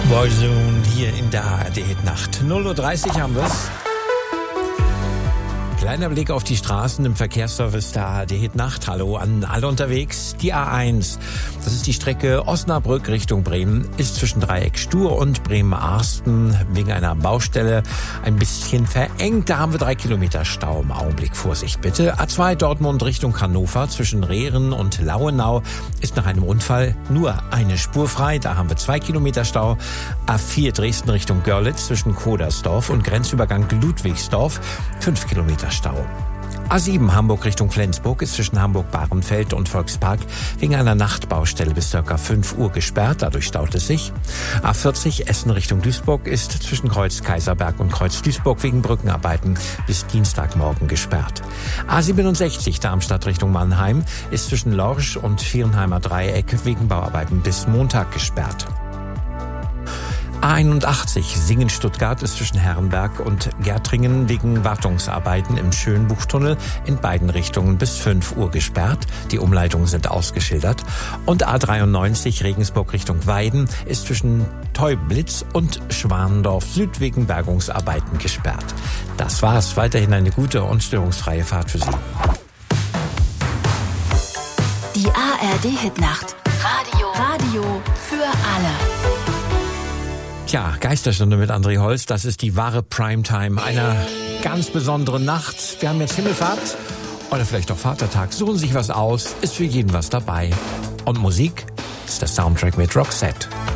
Boyzone hier in der ARD-Nacht. 0:30 Uhr haben wir's. Kleiner Blick auf die Straßen im Verkehrsservice der ARD-Nacht. Hallo an alle unterwegs. Die A1, das ist die Strecke Osnabrück Richtung Bremen, ist zwischen Dreieck Stur und Bremen-Arsten wegen einer Baustelle ein bisschen verengt. Da haben wir 3 Kilometer Stau im Augenblick. Vorsicht bitte. A2 Dortmund Richtung Hannover zwischen Rehren und Lauenau ist nach einem Unfall nur eine Spur frei. Da haben wir 2 Kilometer Stau. A4 Dresden Richtung Görlitz zwischen Kodersdorf und Grenzübergang Ludwigsdorf 5 Kilometer Stau. A7 Hamburg Richtung Flensburg ist zwischen Hamburg-Bahrenfeld und Volkspark wegen einer Nachtbaustelle bis ca. 5 Uhr gesperrt. Dadurch staut es sich. A40 Essen Richtung Duisburg ist zwischen Kreuz Kaiserberg und Kreuz Duisburg wegen Brückenarbeiten bis Dienstagmorgen gesperrt. A67 Darmstadt Richtung Mannheim ist zwischen Lorsch und Viernheimer Dreieck wegen Bauarbeiten bis Montag gesperrt. A81 Singen-Stuttgart ist zwischen Herrenberg und Gärtringen wegen Wartungsarbeiten im Schönbuchtunnel in beiden Richtungen bis 5 Uhr gesperrt. Die Umleitungen sind ausgeschildert. Und A93 Regensburg Richtung Weiden ist zwischen Teublitz und Schwandorf Süd wegen Bergungsarbeiten gesperrt. Das war's. Weiterhin eine gute und störungsfreie Fahrt für Sie. Die ARD-Hitnacht. Radio für alle. Tja, Geisterstunde mit André Holz, das ist die wahre Primetime einer ganz besonderen Nacht. Wir haben jetzt Himmelfahrt oder vielleicht auch Vatertag. Suchen Sie sich was aus, ist für jeden was dabei. Und Musik ist der Soundtrack mit Roxette.